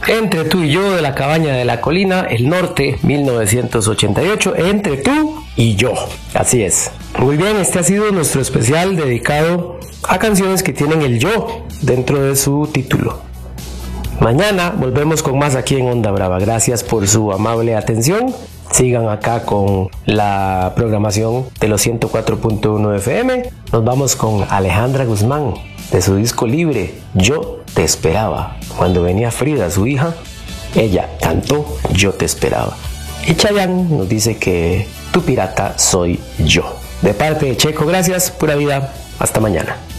Entre tú y yo, de la cabaña de la colina, el norte, 1988, entre tú y yo. Así es. Muy bien, este ha sido nuestro especial dedicado a canciones que tienen el yo dentro de su título. Mañana volvemos con más aquí en Onda Brava. Gracias por su amable atención. Sigan acá con la programación de los 104.1 FM. Nos vamos con Alejandra Guzmán, de su disco Libre, Yo Te Esperaba. Cuando venía Frida, su hija, ella cantó Yo Te Esperaba. Y Chayanne nos dice que tu pirata soy yo. De parte de Checo, gracias, pura vida. Hasta mañana.